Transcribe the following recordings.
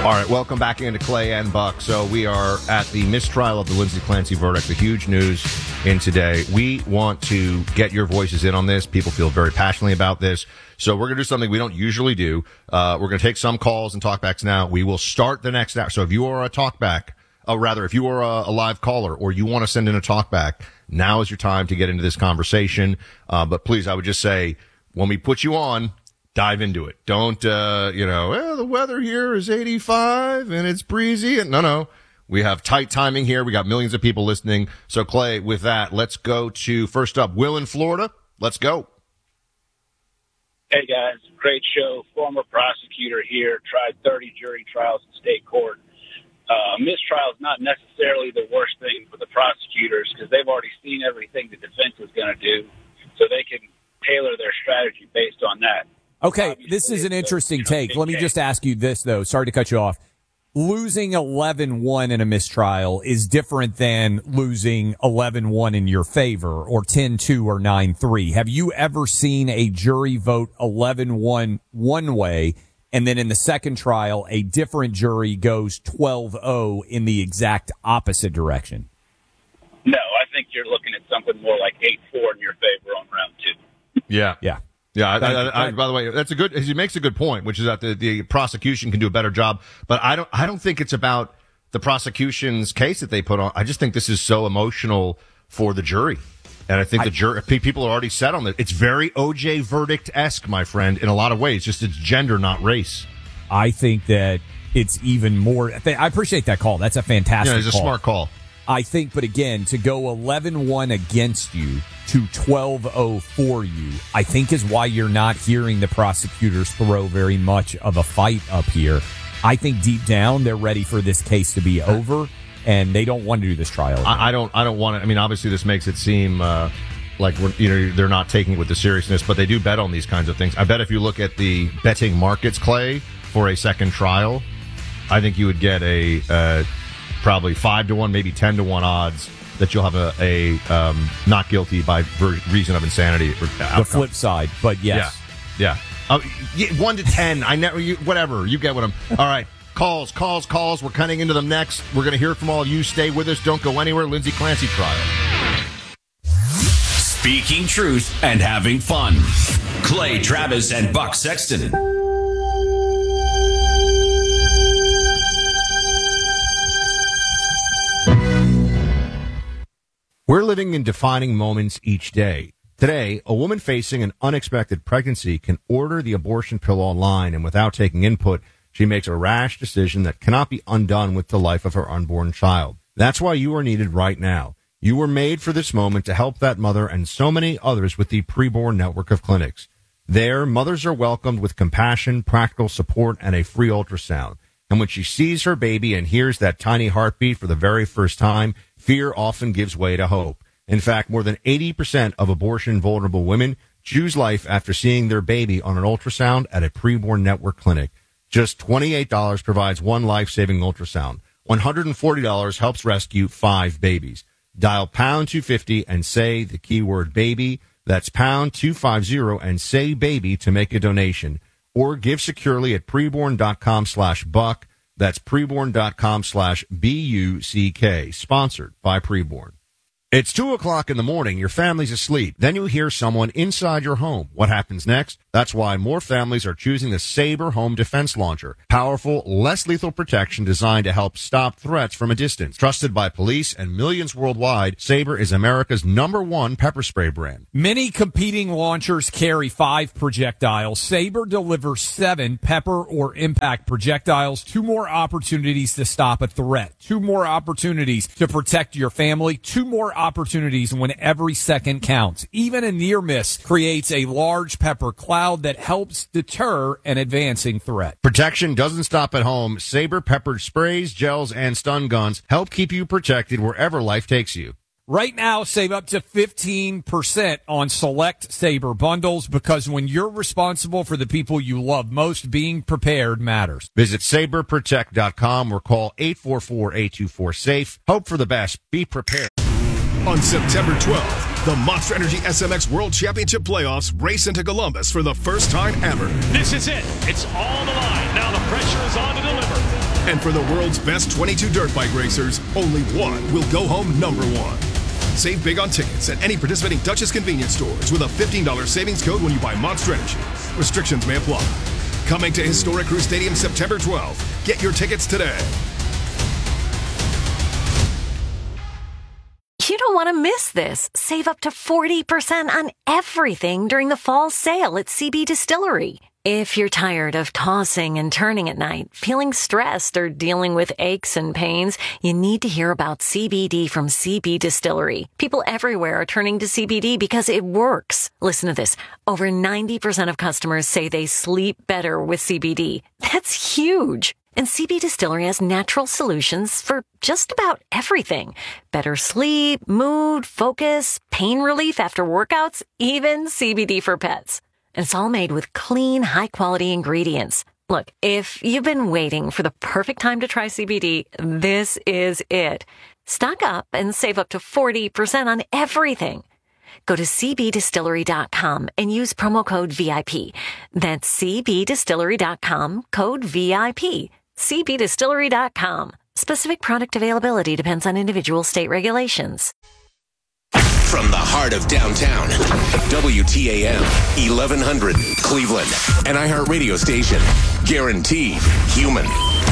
All right, welcome back into Clay and Buck. So we are at the mistrial of the Lindsey Clancy verdict, the huge news in today. We want to get your voices in on this. People feel very passionately about this. So we're going to do something we don't usually do. We're going to take some calls and talkbacks now. We will start the next hour. So if you are a talkback, if you are a live caller or you want to send in a talkback, now is your time to get into this conversation. But please, I would just say, when we put you on, dive into it. Don't, the weather here is 85 and it's breezy. No. We have tight timing here. We got millions of people listening. So, Clay, with that, let's go to, first up, Will in Florida. Let's go. Hey, guys. Great show. Former prosecutor here. Tried 30 jury trials in state court. Mistrial is not necessarily the worst thing for the prosecutors because they've already seen everything the defense is going to do, so they can tailor their strategy based on that. Okay, Obviously, this is an interesting take. Let me just ask you this, though. Sorry to cut you off. Losing 11-1 in a mistrial is different than losing 11-1 in your favor or 10-2 or 9-3. Have you ever seen a jury vote 11-1 one way, and then in the second trial, a different jury goes 12-0 in the exact opposite direction? No, I think you're looking at something more like 8-4 in your favor on round two. Yeah. By the way, he makes a good point, which is that the prosecution can do a better job. But I don't think it's about the prosecution's case that they put on. I just think this is so emotional for the jury. And I think the jury, people are already set on it. It's very OJ verdict-esque, my friend, in a lot of ways. Just it's gender, not race. I think that it's even more. I appreciate that call. That's a fantastic call. It's a smart call. I think, but again, to go 11-1 against you to 12-0 for you, I think is why you're not hearing the prosecutors throw very much of a fight up here. I think deep down they're ready for this case to be over, and they don't want to do this trial. I don't want to. I mean, obviously, this makes it seem like they're not taking it with the seriousness, but they do bet on these kinds of things. I bet if you look at the betting markets, Clay, for a second trial, I think you would get a probably 5-1, maybe 10-1 odds that you'll have a not guilty by reason of insanity. The flip side, but yes. Yeah. 1 to 10. Whatever. You get what I'm. All right. Calls. We're cutting into them next. We're going to hear from all of you. Stay with us. Don't go anywhere. Lindsey Clancy trial. Speaking truth and having fun. Clay Travis and Buck Sexton. We're living in defining moments each day. Today, a woman facing an unexpected pregnancy can order the abortion pill online, and without taking input, she makes a rash decision that cannot be undone with the life of her unborn child. That's why you are needed right now. You were made for this moment to help that mother and so many others with the Preborn network of clinics. There, mothers are welcomed with compassion, practical support, and a free ultrasound. And when she sees her baby and hears that tiny heartbeat for the very first time, fear often gives way to hope. In fact, more than 80% of abortion-vulnerable women choose life after seeing their baby on an ultrasound at a Preborn network clinic. Just $28 provides one life-saving ultrasound. $140 helps rescue 5 babies. Dial pound 250 and say the keyword baby. That's pound 250 and say baby to make a donation. Or give securely at preborn.com/buck. That's preborn.com/BUCK. Sponsored by Preborn. It's 2:00 in the morning. Your family's asleep. Then you hear someone inside your home. What happens next? That's why more families are choosing the Sabre Home Defense Launcher. Powerful, less lethal protection designed to help stop threats from a distance. Trusted by police and millions worldwide, Sabre is America's #1 pepper spray brand. Many competing launchers carry 5 projectiles. Sabre delivers 7 pepper or impact projectiles. 2 more opportunities to stop a threat. 2 more opportunities to protect your family. 2 more opportunities when every second counts. Even a near miss creates a large pepper cloud that helps deter an advancing threat. Protection doesn't stop at home. Sabre peppered sprays, gels, and stun guns help keep you protected wherever life takes you. Right now, save up to 15% on select Sabre bundles because when you're responsible for the people you love most, being prepared matters. Visit SabreProtect.com or call 844-824-SAFE. Hope for the best. Be prepared. On September 12th, the Monster Energy SMX World Championship Playoffs race into Columbus for the first time ever. This is it. It's all on the line. Now the pressure is on to deliver. And for the world's best 22 dirt bike racers, only one will go home number one. Save big on tickets at any participating Dutchess convenience stores with a $15 savings code when you buy Monster Energy. Restrictions may apply. Coming to Historic Crew Stadium September 12th. Get your tickets today. You don't want to miss this. Save up to 40% on everything during the fall sale at CB Distillery. If you're tired of tossing and turning at night, feeling stressed, or dealing with aches and pains, you need to hear about CBD from CB Distillery. People everywhere are turning to CBD because it works. Listen to this. Over 90% of customers say they sleep better with CBD. That's huge. And CB Distillery has natural solutions for just about everything. Better sleep, mood, focus, pain relief after workouts, even CBD for pets. And it's all made with clean, high-quality ingredients. Look, if you've been waiting for the perfect time to try CBD, this is it. Stock up and save up to 40% on everything. Go to cbdistillery.com and use promo code VIP. That's cbdistillery.com, code VIP. cbdistillery.com. Specific product availability depends on individual state regulations. From the heart of downtown, WTAM, 1100 Cleveland, an iHeartRadio station, guaranteed human.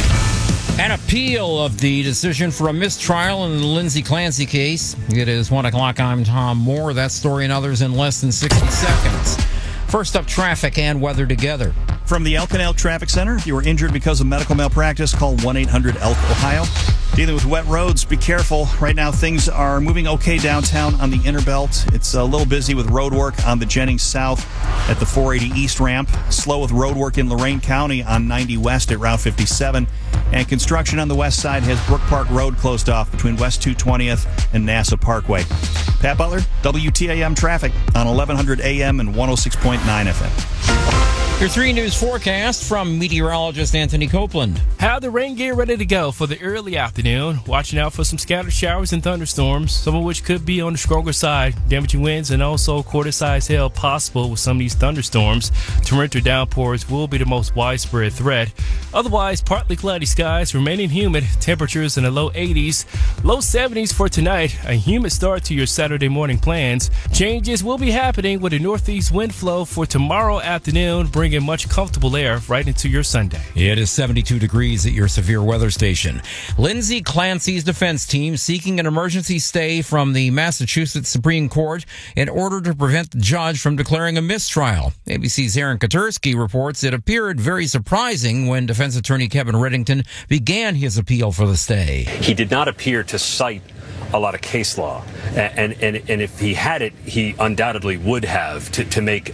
An appeal of the decision for a mistrial in the Lindsay Clancy case. It is 1 o'clock. I'm Tom Moore. That story and others in less than 60 seconds. First up, traffic and weather together. From the Elk and Elk Traffic Center, if you were injured because of medical malpractice, call 1-800-ELK-OHIO. Dealing with wet roads, be careful. Right now, things are moving okay downtown on the inner belt. It's a little busy with road work on the Jennings South at the 480 East ramp. Slow with road work in Lorain County on 90 West at Route 57. And construction on the west side has Brook Park Road closed off between West 220th and NASA Parkway. Pat Butler, WTAM Traffic on 1100 AM and 106.9 FM. Your 3 News forecast from meteorologist Anthony Copeland. Have the rain gear ready to go for the early afternoon. Watching out for some scattered showers and thunderstorms, some of which could be on the stronger side. Damaging winds and also quarter-size hail possible with some of these thunderstorms. Torrential downpours will be the most widespread threat. Otherwise, partly cloudy skies, remaining humid, temperatures in the low 80s, low 70s for tonight. A humid start to your Saturday morning plans. Changes will be happening with a northeast wind flow for tomorrow afternoon, bringing much comfortable air right into your Sunday. It is 72 degrees at your severe weather station. Lindsay Clancy's defense team seeking an emergency stay from the Massachusetts Supreme Court in order to prevent the judge from declaring a mistrial. ABC's Aaron Katersky reports it appeared very surprising when defense attorney Kevin Reddington began his appeal for the stay. He did not appear to cite a lot of case law, and if he had it, he undoubtedly would have to make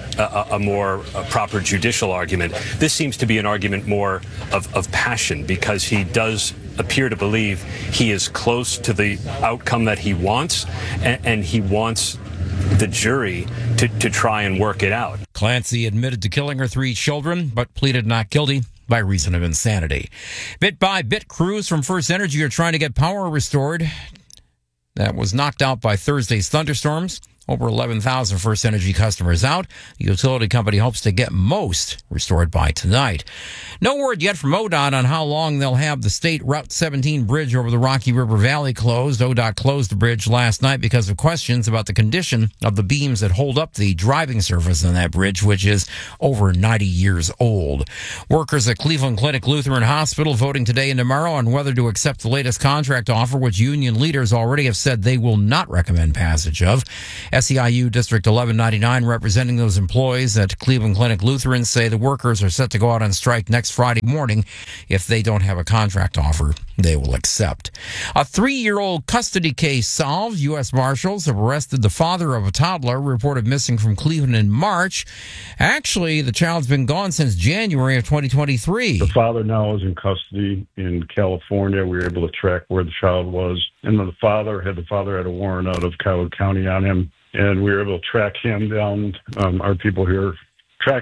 a more proper judicial argument. This seems to be an argument more of passion, because he does appear to believe he is close to the outcome that he wants, and he wants the jury to try and work it out. Clancy admitted to killing her 3 children, but pleaded not guilty by reason of insanity. Bit by bit, crews from First Energy are trying to get power restored. That was knocked out by Thursday's thunderstorms. Over 11,000 First Energy customers out. The utility company hopes to get most restored by tonight. No word yet from ODOT on how long they'll have the state Route 17 bridge over the Rocky River Valley closed. ODOT closed the bridge last night because of questions about the condition of the beams that hold up the driving surface on that bridge, which is over 90 years old. Workers at Cleveland Clinic Lutheran Hospital voting today and tomorrow on whether to accept the latest contract offer, which union leaders already have said they will not recommend passage of. SEIU District 1199 representing those employees at Cleveland Clinic Lutheran say the workers are set to go out on strike next Friday morning. If they don't have a contract offer, they will accept. A 3-year-old custody case solved. U.S. Marshals have arrested the father of a toddler reported missing from Cleveland in March. Actually, the child's been gone since January of 2023. The father now is in custody in California. We were able to track where the child was. And the father had a warrant out of Cuyahoga County on him. And we were able to track him down. Our people here tracked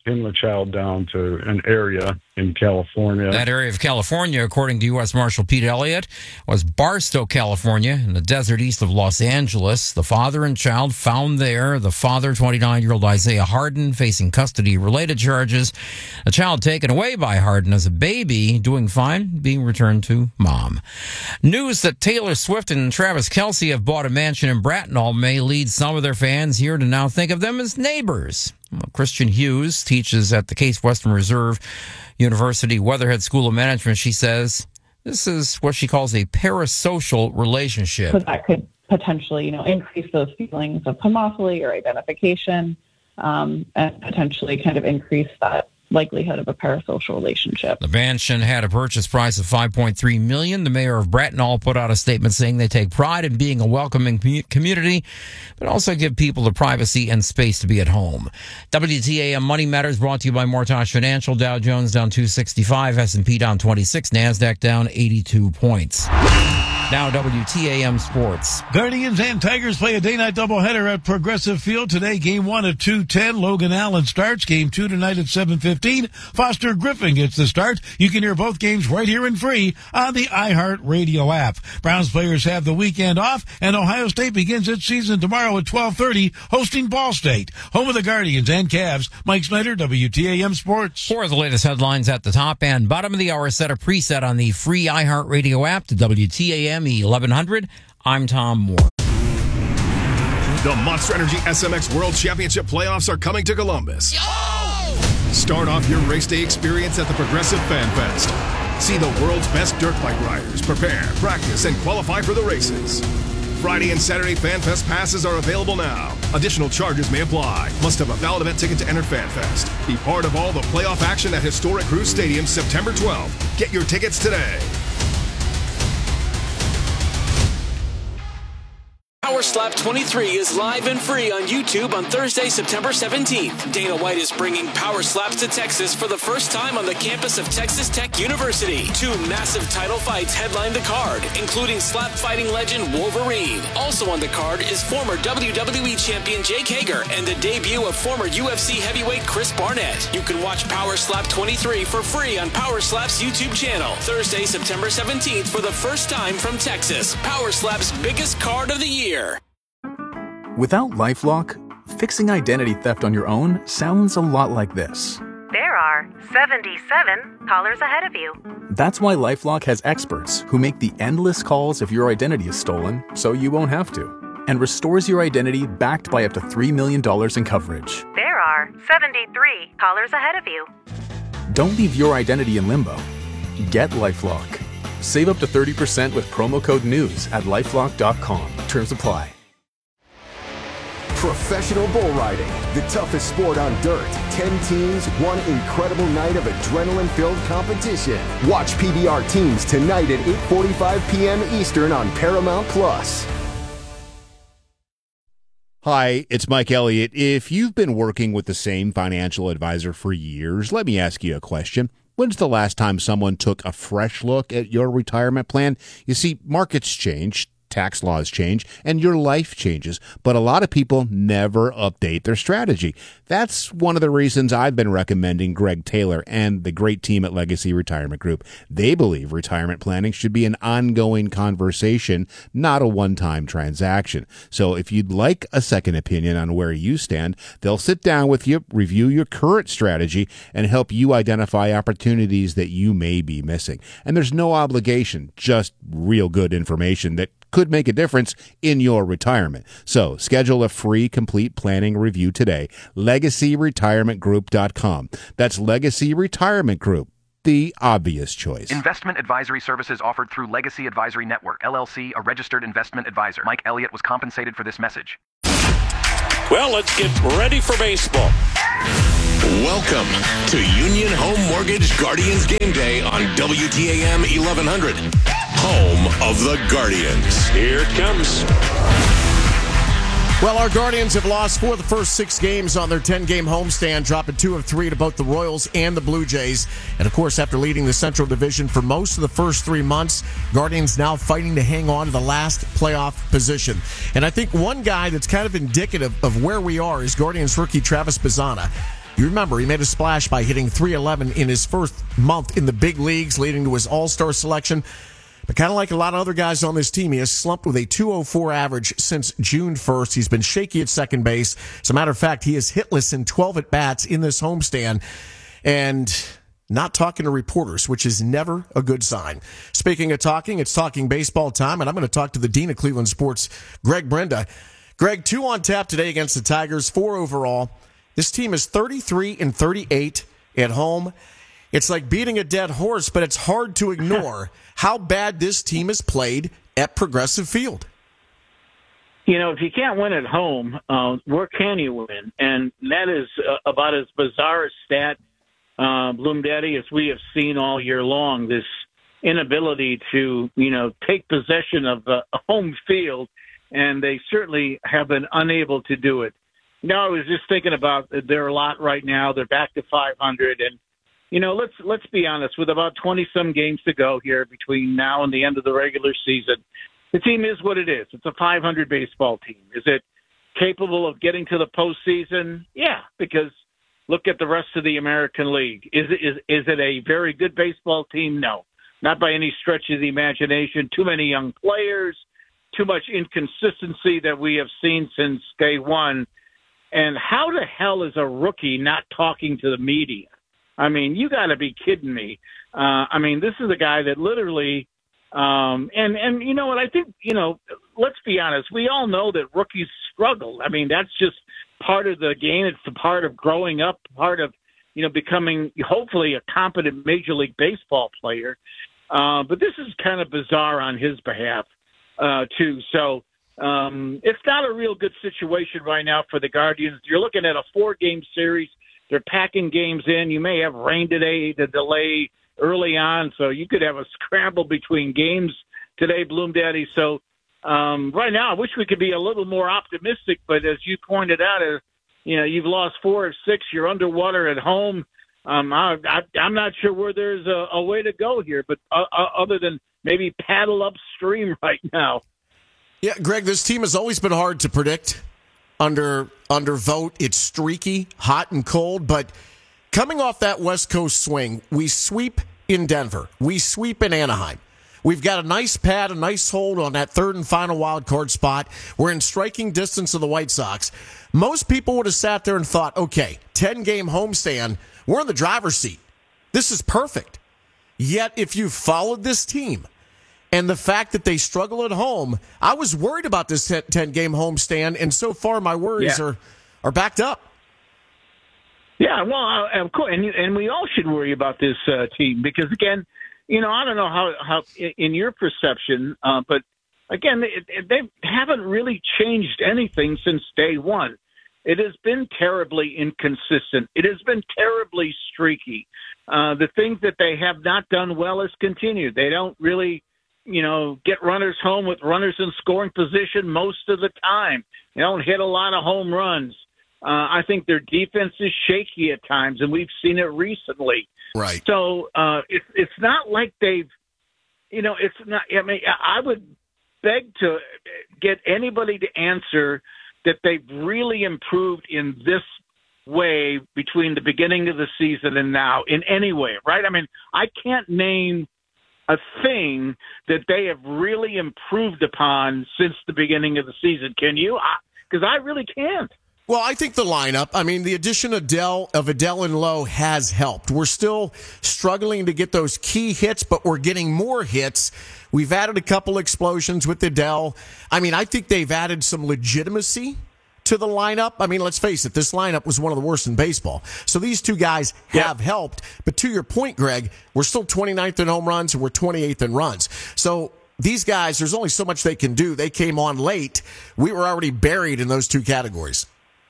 pin the child down to an area in California. That area of California, according to U.S. Marshal Pete Elliott, was Barstow, California, in the desert east of Los Angeles. The father and child found there. The father, 29-year-old Isaiah Harden, facing custody-related charges. The child taken away by Harden as a baby, doing fine, being returned to mom. News that Taylor Swift and Travis Kelce have bought a mansion in Bracknell may lead some of their fans here to now think of them as neighbors. Well, Christian Hughes teaches at the Case Western Reserve University Weatherhead School of Management. She says this is what she calls a parasocial relationship. So that could potentially, increase those feelings of homophily or identification, and potentially kind of increase that likelihood of a parasocial relationship. The mansion had a purchase price of $5.3 million. The mayor of Bracknell put out a statement saying they take pride in being a welcoming community, but also give people the privacy and space to be at home. WTAM Money Matters brought to you by Mortgage Financial. Dow Jones down 265, S&P down 26, NASDAQ down 82 points. Now WTAM Sports. Guardians and Tigers play a day-night doubleheader at Progressive Field today. Game 1 at 2:10. Logan Allen starts. Game 2 tonight at 7:15. Foster Griffin gets the start. You can hear both games right here and free on the iHeart Radio app. Browns players have the weekend off, and Ohio State begins its season tomorrow at 12:30, hosting Ball State. Home of the Guardians and Cavs. Mike Snyder, WTAM Sports. For the latest headlines at the top and bottom of the hour, set a preset on the free iHeart Radio app to WTAM 1100. I'm Tom Moore. The Monster Energy SMX World Championship playoffs are coming to Columbus. Start off your race day experience at the Progressive Fan Fest. See the world's best dirt bike riders prepare, practice, and qualify for the races. Friday and Saturday Fan Fest passes are available now. Additional charges may apply. Must have a valid event ticket to enter Fan Fest. Be part of all the playoff action at Historic Cruise Stadium September 12th. Get your tickets today. Power Slap 23 is live and free on YouTube on Thursday, September 17th. Dana White is bringing Power Slaps to Texas for the first time on the campus of Texas Tech University. 2 massive title fights headline the card, including slap fighting legend Wolverine. Also on the card is former WWE champion Jake Hager and the debut of former UFC heavyweight Chris Barnett. You can watch Power Slap 23 for free on Power Slap's YouTube channel. Thursday, September 17th for the first time from Texas. Power Slap's biggest card of the year. Without LifeLock, fixing identity theft on your own sounds a lot like this. There are 77 callers ahead of you. That's why LifeLock has experts who make the endless calls if your identity is stolen so you won't have to, and restores your identity backed by up to $3 million in coverage. There are 73 callers ahead of you. Don't leave your identity in limbo. Get LifeLock. Save up to 30% with promo code NEWS at LifeLock.com. Terms apply. Professional bull riding, the toughest sport on dirt. 10 teams, one incredible night of adrenaline-filled competition. Watch PBR teams tonight at 8:45 p.m. Eastern on Paramount+. Hi, it's Mike Elliott. If you've been working with the same financial advisor for years, let me ask you a question. When's the last time someone took a fresh look at your retirement plan? You see, markets change, tax laws change, and your life changes, but a lot of people never update their strategy. That's one of the reasons I've been recommending Greg Taylor and the great team at Legacy Retirement Group. They believe retirement planning should be an ongoing conversation, not a one-time transaction. So if you'd like a second opinion on where you stand, they'll sit down with you, review your current strategy, and help you identify opportunities that you may be missing. And there's no obligation, just real good information that could make a difference in your retirement. So schedule a free complete planning review today. LegacyRetirementGroup.com. That's Legacy Retirement Group, the obvious choice. Investment advisory services offered through Legacy Advisory Network, LLC, a registered investment advisor. Mike Elliott was compensated for this message. Well, let's get ready for baseball. Welcome to Union Home Mortgage Guardians Game Day on WTAM 1100. Home of the Guardians. Here it comes. Well, our Guardians have lost 4 of the first 6 games on their 10-game homestand, dropping 2 of 3 to both the Royals and the Blue Jays. And, of course, after leading the Central Division for most of the first 3 months, Guardians now fighting to hang on to the last playoff position. And I think one guy that's kind of indicative of where we are is Guardians rookie Travis Bazzana. You remember, he made a splash by hitting .311 in his first month in the big leagues, leading to his All-Star selection. But kind of like a lot of other guys on this team, he has slumped with a .204 average since June 1st. He's been shaky at second base. As a matter of fact, he is hitless in 12 at-bats in this homestand. And not talking to reporters, which is never a good sign. Speaking of talking, it's talking baseball time, and I'm going to talk to the Dean of Cleveland Sports, Greg Brenda. Greg, 2 on tap today against the Tigers, 4 overall. This team is 33-38 at home. It's like beating a dead horse, but it's hard to ignore how bad this team has played at Progressive Field. You know, if you can't win at home, where can you win? And that is about as bizarre a stat, Bloom Daddy, as we have seen all year long, this inability to, take possession of the home field, and they certainly have been unable to do it. I was just thinking about their lot right now. They're back to 500, and let's be honest. With about 20-some games to go here between now and the end of the regular season, the team is what it is. It's a 500 baseball team. Is it capable of getting to the postseason? Yeah, because look at the rest of the American League. Is it a very good baseball team? No, not by any stretch of the imagination. Too many young players, too much inconsistency that we have seen since day one. And how the hell is a rookie not talking to the media? I mean, you got to be kidding me. This is a guy that literally, and you know what? I think, let's be honest. We all know that rookies struggle. I mean, that's just part of the game. It's the part of growing up, part of, becoming hopefully a competent Major League Baseball player. But this is kind of bizarre on his behalf, too. So, it's not a real good situation right now for the Guardians. You're looking at a 4-game series. They're packing games in. You may have rain today, the delay early on, so you could have a scramble between games today, Bloom Daddy. So right now, I wish we could be a little more optimistic, but as you pointed out, you've lost 4 of 6. You're underwater at home. I'm not sure where there's a way to go here, but other than maybe paddle upstream right now. Yeah, Greg, this team has always been hard to predict under vote. It's streaky, hot and cold, but coming off that West Coast swing, we sweep in Denver. We sweep in Anaheim. We've got a nice pad, a nice hold on that third and final wild card spot. We're in striking distance of the White Sox. Most people would have sat there and thought, okay, 10-game homestand, we're in the driver's seat. This is perfect. Yet, if you followed this team, and the fact that they struggle at home, I was worried about this 10-game homestand, and so far my worries are backed up. Yeah, well, of course, and we all should worry about this team because, again, I don't know how in your perception, but again, they haven't really changed anything since day one. It has been terribly inconsistent. It has been terribly streaky. The things that they have not done well has continued. They don't really get runners home with runners in scoring position most of the time. They don't hit a lot of home runs. I think their defense is shaky at times, and we've seen it recently. Right. So it's not like they've, it's not. I mean, I would beg to get anybody to answer that they've really improved in this way between the beginning of the season and now in any way, right? I mean, I can't name a thing that they have really improved upon since the beginning of the season. Can you? Because I really can't. Well, I think the lineup, the addition of Adele and Lowe has helped. We're still struggling to get those key hits, but we're getting more hits. We've added a couple explosions with Adele. I think they've added some legitimacy to the lineup. Let's face it, this lineup was one of the worst in baseball. So these two guys have helped. But to your point, Greg, we're still 29th in home runs and we're 28th in runs. So these guys, there's only so much they can do. They came on late. We were already buried in those two categories.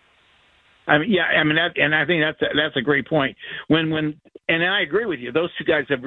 I think that's a great point. And I agree with you. Those two guys have